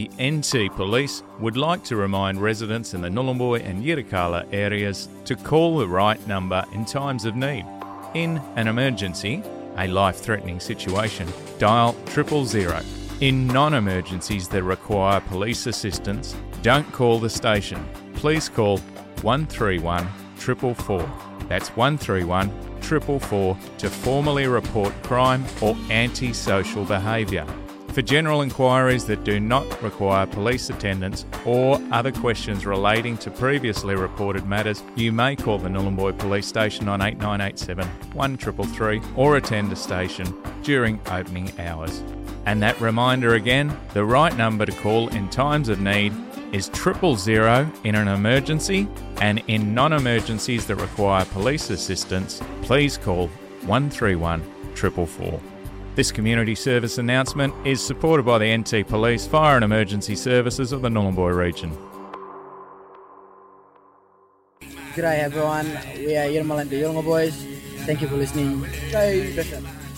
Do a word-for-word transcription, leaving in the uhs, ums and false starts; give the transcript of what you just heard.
The N T Police would like to remind residents in the Nhulunbuy and Yirrkala areas to call the right number in times of need. In an emergency, a life-threatening situation, dial triple zero. In non-emergencies that require police assistance, don't call the station. Please call one three one four four four. That's one three one four four four to formally report crime or antisocial behaviour. For general inquiries that do not require police attendance or other questions relating to previously reported matters, you may call the Nhulunbuy Police Station on eight nine eight seven, one three three three or attend a station during opening hours. And that reminder again, the right number to call in times of need is triple zero in an emergency, and in non-emergencies that require police assistance, please call one three one four four four. This community service announcement is supported by the N T Police Fire and Emergency Services of the Nhulunbuy region. G'day everyone, we are Yirrkala and the Yolnga Boys. Thank you for listening. Jai Bishop.